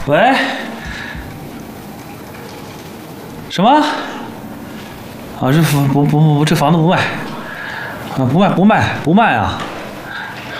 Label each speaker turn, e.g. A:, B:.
A: 喂？什么？啊，这房子不卖，啊，不卖啊！